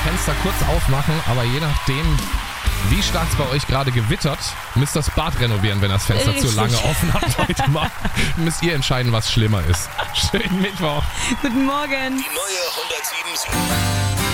Fenster kurz aufmachen, aber je nachdem, wie stark es bei euch gerade gewittert, müsst ihr das Bad renovieren, wenn das Fenster zu lange offen habt heute mal. Müsst ihr entscheiden, was schlimmer ist. Schönen Mittwoch. Guten Morgen. Die neue 107.7